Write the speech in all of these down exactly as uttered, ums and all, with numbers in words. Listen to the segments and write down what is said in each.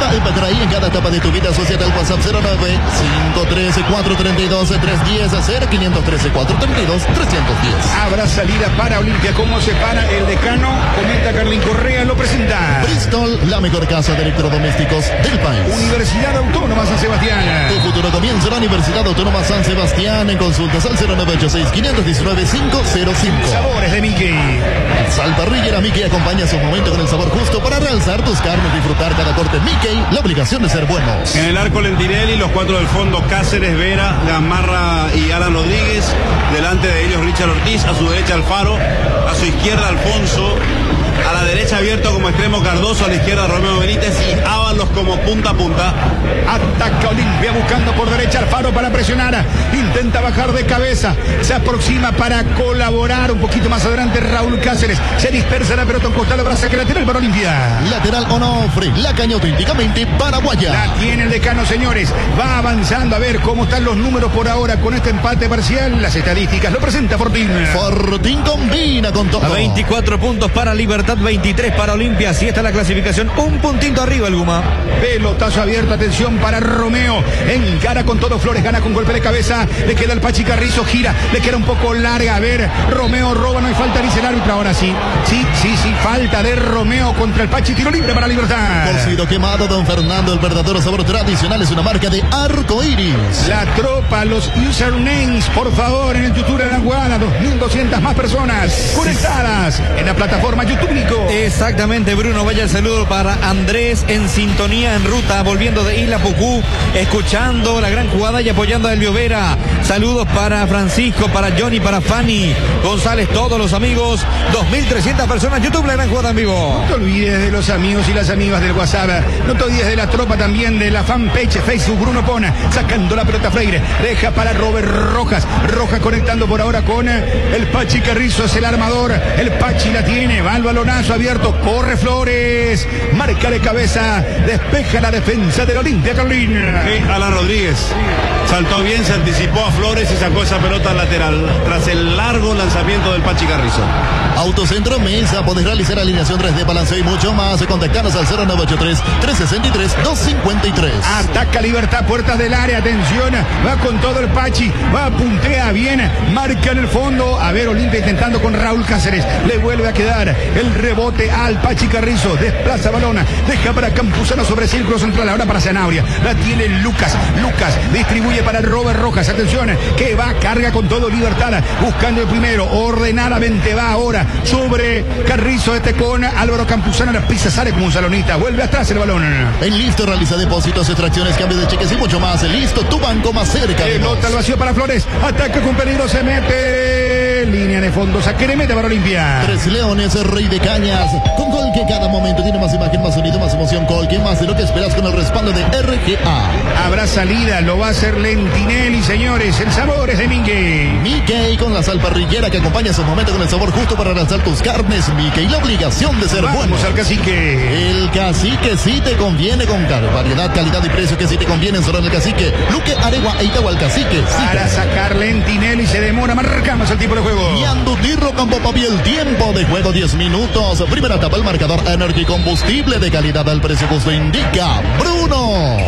Participa en Pacaraí en cada etapa de tu vida. Asociate al WhatsApp cero nueve cinco uno tres cuatro tres dos tres uno cero cero cinco uno tres cuatro tres dos tres uno cero. Habrá salida para Olimpia. ¿Cómo se para el decano? Comenta Carlín Correa, lo presenta. Bristol, la mejor casa de electrodomésticos del país. Universidad Autónoma San Sebastián. Tu futuro comienza en la Universidad Autónoma San Sebastián. En consultas al cero nueve ocho seis cinco uno nueve cinco cero cinco. Sabores de Mickey. Sal Parrillera Mickey acompaña su momento con el sabor justo para realzar tus carnes, disfrutar cada corte. Mickey, la obligación de ser buenos. En el arco Lentinelli, los cuatro del fondo, Cáceres, Vera, Gamarra y Alan Rodríguez. Delante de ellos Richard Ortiz, a su derecha Alfaro, a su izquierda Alfonso, a la derecha abierto como extremo Cardoso, a la izquierda Romeo Benítez y Ábalos como punta a punta. Ataca Olimpia buscando por derecha Alfaro para presionar, intenta bajar de cabeza, se aproxima para colaborar un poquito más adelante Raúl Cáceres, se dispersa la pelota, un costado, braza que lateral para Olimpia. Lateral Onofre, la caña auténticamente paraguaya. La tiene el decano, señores, va avanzando a ver cómo están los números por ahora con este empate parcial, las estadísticas, lo presenta Fortín. Fortín combina con todo. A veinticuatro puntos para Libertad, veintitrés para Olimpia, así está la clasificación, un puntito arriba el Guma. Pelotazo abierto, atención para Romeo, encara con todo Flores, gana con golpe de cabeza, le queda el Pachi Carrizo, gira, le queda un poco larga, a ver, Romeo roba, no hay falta, dice el árbitro, ahora sí, sí, sí, sí, falta de Romeo contra el Pachi, tiro libre para Libertad. Cocido quemado, don Fernando, el verdadero sabor tradicional, es una marca de arco iris. La tropa, los usernames, por favor, en el YouTube de la Guada, dos mil doscientas más personas conectadas en la plataforma YouTube, Nico. Exactamente, Bruno, vaya el saludo para Andrés en sintonía en ruta, volviendo de Isla Pucú, escuchando la gran jugada y apoyando a Elvio Vera. Saludos para Francisco, para Johnny, para Fanny González, todos los amigos, dos mil trescientas personas, YouTube, la gran jugada en vivo. No te olvides de los amigos y las amigas del WhatsApp, no te olvides de la tropa también, de la fanpage Facebook, Bruno Pona, sacando la pelota Freire, deja para Robert Rojas, Rojas conectando por ahora con el Pachi Carrizo, es el armador, el Pachi la tiene, va el balonazo abierto, corre Flores, marca de cabeza, despeja la defensa del Olimpia, Carlín. Sí, Alan Rodríguez saltó bien, se anticipó a Flores y sacó esa pelota lateral tras el largo lanzamiento del Pachi Carrizo. Autocentro Mesa, podés realizar alineación tres D, balanceo y mucho más. Contactanos al cero nueve ocho tres, tres seis tres, dos cinco tres. Ataca Libertad, puertas del área, atención, va con todo el Pachi, va, puntea bien, marca en el fondo, a ver, Olimpia intentando con Raúl Cáceres, le vuelve a quedar el rebote al Pachi Carrizo, desplaza balona, deja para Campuzano sobre círculo central, ahora para Zanabria, la tiene Lucas, Lucas distribuye para Robert Rojas, atención, que va, carga con todo Libertad, buscando el primero, ordenadamente va ahora sobre Carrizo, este con Álvaro Campuzano, la pisa, sale como un salonista, vuelve atrás el balón. En Listo realiza depósitos, extracciones, cambios de cheques y mucho más. En Listo, tu banco más cerca. Pelota al vacío para Flores, ataca con peligro, se mete, línea de fondo, saque de meta para Olimpia. Tres Leones, Rey de Cañas, con Colque cada momento tiene más imagen, más sonido, más emoción. Colque, más de lo que esperas con el respaldo de R G A. Habrá salida, lo va a hacer Lentinelli, señores, el sabor es de Mickey. Mickey con la sal parrillera que acompaña su momento con el sabor justo para realzar tus carnes. Mickey, la obligación de ser Vamos buenos. al cacique. El cacique sí te conviene con car- variedad, calidad y precio que sí te conviene en solo en el cacique. Luque, Aregua e Itahual Cacique. Sí Para te- sacar Lentinelli se demora, marcamos el tipo de juego. Ñandutirro Campo Papi, el tiempo de juego diez minutos. Primera etapa, el marcador Energy, combustible de calidad al precio justo indica Bruno.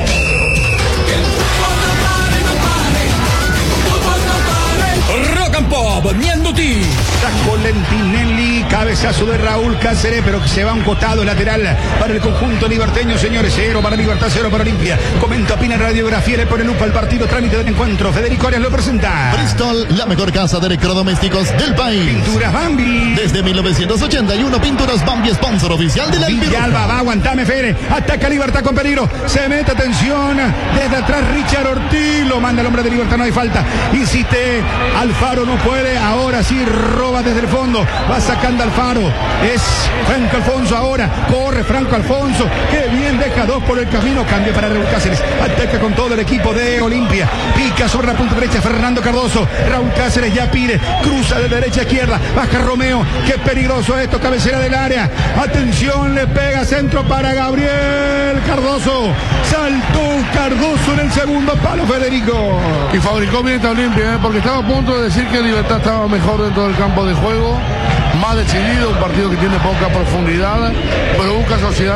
Rock and Pop, Ñanduti. Sacó Lentinelli, cabezazo de Raúl Cáceres, pero que se va a un costado lateral para el conjunto liberteño, señores. Cero para Libertad, cero para Olimpia. Comenta, opina, radiografía, le pone lupa al partido, trámite del encuentro. Federico Arias lo presenta. Bristol, la mejor casa de electrodomésticos del país. Pinturas Bambi. Desde mil novecientos ochenta y uno, Pinturas Bambi, sponsor oficial de la Villalba va, aguantame, Fede. Ataca Libertad con peligro. Se mete, atención. Desde atrás Richard Ortiz. Lo manda el hombre de Libertad, no hay falta. Insiste. Alfaro no puede. Ahora sí roba desde el fondo. Va sacando Alfaro. Es Franco Alfonso ahora. Corre Franco Alfonso. Qué bien, deja dos por el camino. Cambia para Raúl Cáceres. Ataca con todo el equipo de Olimpia. Pica sobre la punta derecha Fernando Cardoso. Raúl Cáceres ya pide. Cruza de derecha a izquierda. Baja Romeo. Qué peligroso esto. Cabecera del área. Atención, le pega centro para Gabriel Cardoso. Saltó Cardoso en el segundo palo, Federico. Y fabricó bien esta Olimpia, ¿eh? Porque estaba a punto de decir que Libertad estaba mejor dentro del campo de juego, más decidido, un partido que tiene poca profundidad, pero busca sociedad.